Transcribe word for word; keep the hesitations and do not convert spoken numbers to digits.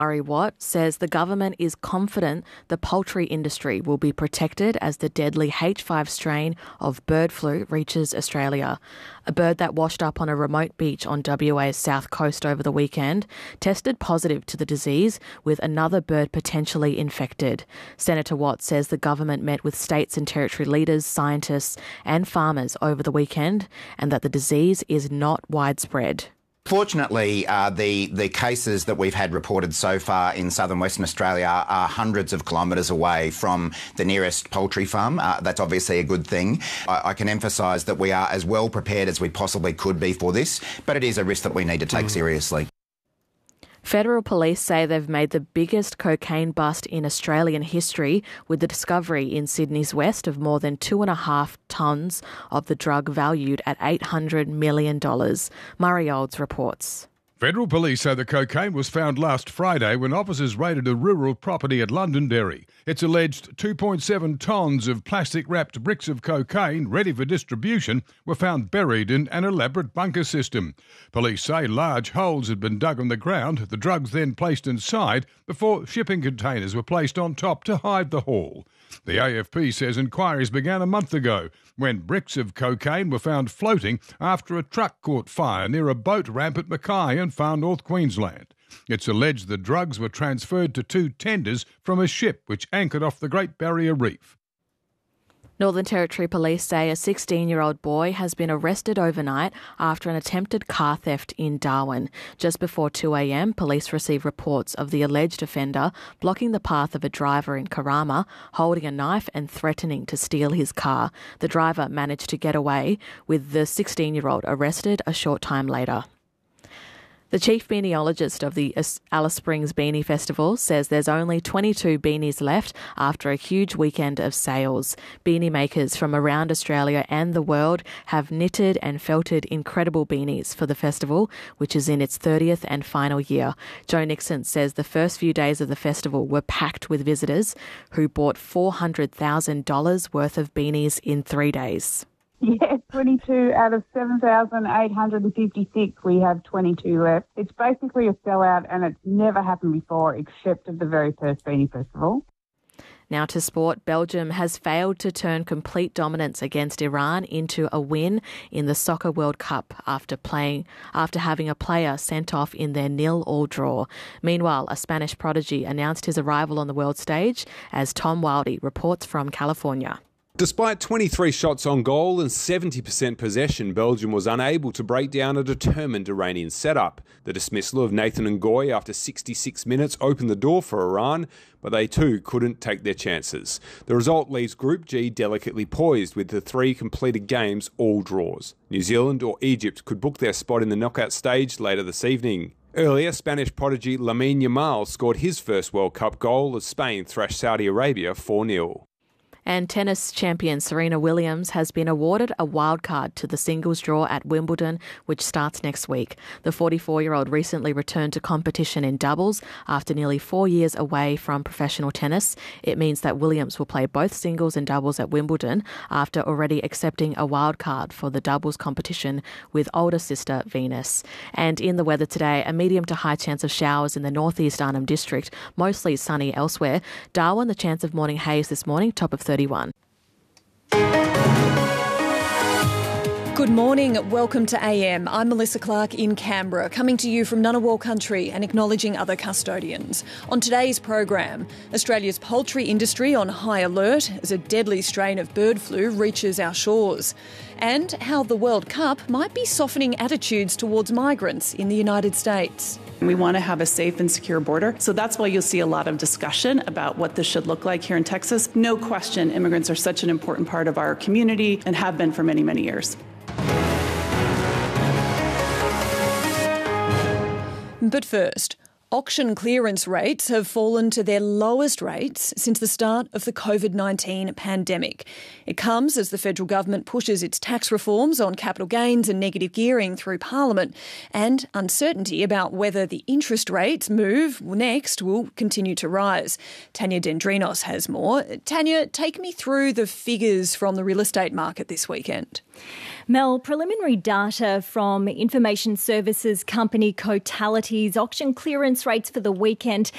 Murray Watt says the government is confident the poultry industry will be protected as the deadly H five strain of bird flu reaches Australia. A bird that washed up on a remote beach on W A's south coast over the weekend tested positive to the disease, with another bird potentially infected. Senator Watt says the government met with states and territory leaders, scientists and farmers over the weekend, and that the disease is not widespread. Fortunately, uh, the, the cases that we've had reported so far in southern Western Australia are, are hundreds of kilometres away from the nearest poultry farm. Uh, that's obviously a good thing. I, I can emphasise that we are as well prepared as we possibly could be for this, but it is a risk that we need to take mm. seriously. Federal police say they've made the biggest cocaine bust in Australian history, with the discovery in Sydney's west of more than two and a half tonnes of the drug valued at eight hundred million dollars. Murray Olds reports. Federal police say the cocaine was found last Friday when officers raided a rural property at Londonderry. It's alleged two point seven tonnes of plastic-wrapped bricks of cocaine ready for distribution were found buried in an elaborate bunker system. Police say large holes had been dug on the ground, the drugs then placed inside before shipping containers were placed on top to hide the haul. The A F P says inquiries began a month ago when bricks of cocaine were found floating after a truck caught fire near a boat ramp at Mackay in far north Queensland. It's alleged the drugs were transferred to two tenders from a ship which anchored off the Great Barrier Reef. Northern Territory Police say a sixteen-year-old boy has been arrested overnight after an attempted car theft in Darwin. Just before two a.m, police received reports of the alleged offender blocking the path of a driver in Karama, holding a knife and threatening to steal his car. The driver managed to get away, with the sixteen-year-old arrested a short time later. The chief beaniologist of the Alice Springs Beanie Festival says there's only twenty-two beanies left after a huge weekend of sales. Beanie makers from around Australia and the world have knitted and felted incredible beanies for the festival, which is in its thirtieth and final year. Joe Nixon says the first few days of the festival were packed with visitors who bought four hundred thousand dollars worth of beanies in three days. Yeah, twenty-two out of seven thousand eight hundred fifty-six, we have twenty-two left. It's basically a sellout, and it's never happened before except at the very first Beanie Festival. Now to sport. Belgium has failed to turn complete dominance against Iran into a win in the Soccer World Cup after playing after having a player sent off in their nil-all draw. Meanwhile, a Spanish prodigy announced his arrival on the world stage, as Tom Wildy reports from California. Despite twenty-three shots on goal and seventy percent possession, Belgium was unable to break down a determined Iranian setup. The dismissal of Nathan Ngoy after sixty-six minutes opened the door for Iran, but they too couldn't take their chances. The result leaves Group G delicately poised, with the three completed games all draws. New Zealand or Egypt could book their spot in the knockout stage later this evening. Earlier, Spanish prodigy Lamine Yamal scored his first World Cup goal as Spain thrashed Saudi Arabia four nil. And tennis champion Serena Williams has been awarded a wildcard to the singles draw at Wimbledon, which starts next week. The forty-four-year-old recently returned to competition in doubles after nearly four years away from professional tennis. It means that Williams will play both singles and doubles at Wimbledon after already accepting a wildcard for the doubles competition with older sister Venus. And in the weather today, a medium to high chance of showers in the northeast Arnhem District, mostly sunny elsewhere. Darwin, the chance of morning haze this morning, top of thirty-one. Good morning. Welcome to A M. I'm Melissa Clark in Canberra, coming to you from Ngunnawal country and acknowledging other custodians. On today's program, Australia's poultry industry on high alert as a deadly strain of bird flu reaches our shores, and how the World Cup might be softening attitudes towards migrants in the United States. We want to have a safe and secure border, so that's why you'll see a lot of discussion about what this should look like here in Texas. No question, immigrants are such an important part of our community and have been for many, many years. But first, auction clearance rates have fallen to their lowest rates since the start of the COVID nineteen pandemic. It comes as the federal government pushes its tax reforms on capital gains and negative gearing through Parliament, and uncertainty about whether the interest rates move next will continue to rise. Tanya Dendrinos has more. Tanya, take me through the figures from the real estate market this weekend. Mel, preliminary data from information services company Cotality's auction clearance clearance rates for the weekend.